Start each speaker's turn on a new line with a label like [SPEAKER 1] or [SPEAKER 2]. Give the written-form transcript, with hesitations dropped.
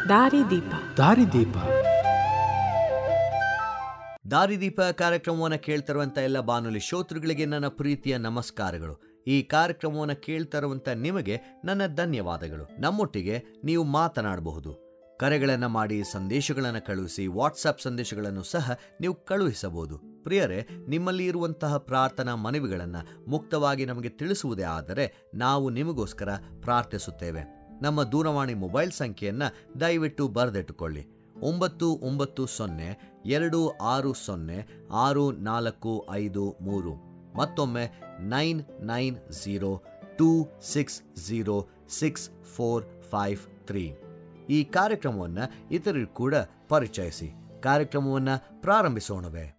[SPEAKER 1] ದಾರಿದೀಪ.
[SPEAKER 2] ದಾರಿದೀಪ.
[SPEAKER 3] ದಾರಿದೀಪ ಕಾರ್ಯಕ್ರಮವನ್ನು ಕೇಳ್ತಿರುವಂಥ ಎಲ್ಲ ಬಾನುಲಿ ಶ್ರೋತೃಗಳಿಗೆ ನನ್ನ ಪ್ರೀತಿಯ ನಮಸ್ಕಾರಗಳು. ಈ ಕಾರ್ಯಕ್ರಮವನ್ನು ಕೇಳ್ತಿರುವಂಥ ನಿಮಗೆ ನನ್ನ ಧನ್ಯವಾದಗಳು. ನಮ್ಮೊಟ್ಟಿಗೆ ನೀವು ಮಾತನಾಡಬಹುದು, ಕರೆಗಳನ್ನು ಮಾಡಿ, ಸಂದೇಶಗಳನ್ನು ಕಳುಹಿಸಿ, ವಾಟ್ಸಪ್ ಸಂದೇಶಗಳನ್ನು ಸಹ ನೀವು ಕಳುಹಿಸಬಹುದು. ಪ್ರಿಯರೇ, ನಿಮ್ಮಲ್ಲಿ ಇರುವಂತಹ ಪ್ರಾರ್ಥನಾ ಮನವಿಗಳನ್ನು ಮುಕ್ತವಾಗಿ ನಮಗೆ ತಿಳಿಸುವುದೇ ಆದರೆ ನಾವು ನಿಮಗೋಸ್ಕರ ಪ್ರಾರ್ಥಿಸುತ್ತೇವೆ. ನಮ್ಮ ದೂರವಾಣಿ ಮೊಬೈಲ್ ಸಂಖ್ಯೆಯನ್ನು ದಯವಿಟ್ಟು ಬರೆದಿಟ್ಟುಕೊಳ್ಳಿ. 960-660-6453. ಮತ್ತೊಮ್ಮೆ 9902606453. ಈ ಕಾರ್ಯಕ್ರಮವನ್ನು ಇತರರಿಗೂ ಕೂಡ ಪರಿಚಯಿಸಿ. ಕಾರ್ಯಕ್ರಮವನ್ನು ಪ್ರಾರಂಭಿಸೋಣವೇ?